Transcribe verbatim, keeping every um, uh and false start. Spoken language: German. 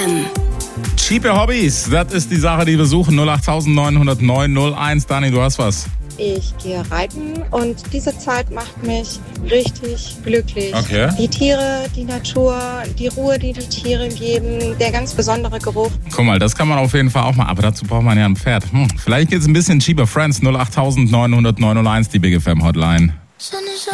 M. Cheaper Hobbys, das ist die Sache, die wir suchen. null acht neun null null null eins. Dani, du hast was. Ich gehe reiten und diese Zeit macht mich richtig glücklich. Okay. Die Tiere, die Natur, die Ruhe, die die Tiere geben, der ganz besondere Geruch. Guck mal, das kann man auf jeden Fall auch mal, aber dazu braucht man ja ein Pferd. Hm, vielleicht geht's ein bisschen Cheaper Friends. null acht neun null null null eins, die Big F M Hotline.